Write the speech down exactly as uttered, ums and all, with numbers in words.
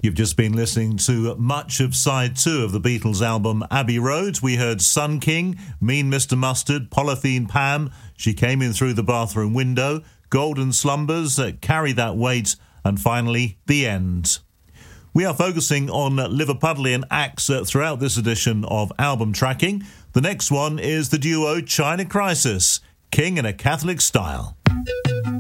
You've just been listening to much of side two of the Beatles album Abbey Road. We heard Sun King, Mean Mister Mustard, Polythene Pam, She Came In Through the Bathroom Window, Golden Slumbers, uh, Carry That Weight, and finally, The End. We are focusing on Liverpudlian acts uh, throughout this edition of Album Tracking. The next one is the duo China Crisis, King in a Catholic Style.